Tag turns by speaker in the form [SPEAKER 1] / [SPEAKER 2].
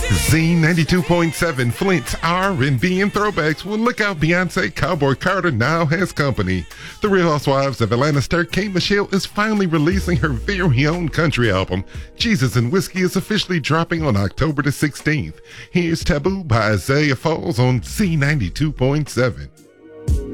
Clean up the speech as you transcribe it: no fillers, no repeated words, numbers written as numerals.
[SPEAKER 1] Z92.7 Flint's R&B and throwbacks. Well, look out, Beyonce. Cowboy Carter now has company. The Real Housewives of Atlanta star K. Michelle is finally releasing her very own country album. Jesus and Whiskey is officially dropping on October the 16th. Here's Taboo by Isaiah Falls on Z92.7.